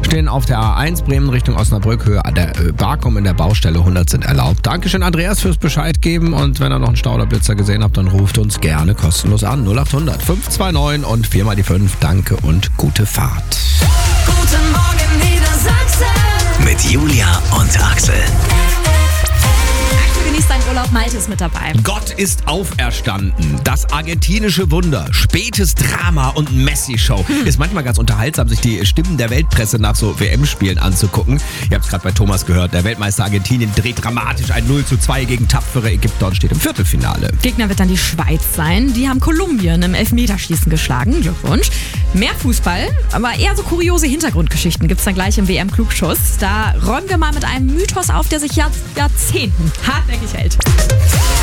stehen auf der A1 Bremen Richtung Osnabrück, Höhe an der Barkum in der Baustelle, 100 sind erlaubt. Dankeschön Andreas fürs Bescheid geben und wenn ihr noch einen Stau oder Blitzer gesehen habt, dann ruft uns gerne kostenlos an. 0800 529 und 4 mal die 5. Danke und gute Fahrt. Guten Morgen Niedersachsen. Mit Julia und Axel. Genießt deinen Urlaub, Malte ist mit dabei. Gott ist auferstanden. Das argentinische Wunder, spätes Drama und Messi-Show. Ist manchmal ganz unterhaltsam, sich die Stimmen der Weltpresse nach so WM-Spielen anzugucken. Ihr habt es gerade bei Thomas gehört, der Weltmeister Argentinien dreht dramatisch ein 0:2 gegen tapfere Ägypter und steht im Viertelfinale. Gegner wird dann die Schweiz sein. Die haben Kolumbien im Elfmeterschießen geschlagen. Glückwunsch. Mehr Fußball, aber eher so kuriose Hintergrundgeschichten gibt's dann gleich im WM-Klugschuss. Da räumen wir mal mit einem Mythos auf, der sich Jahrzehnten hartnäckig hält.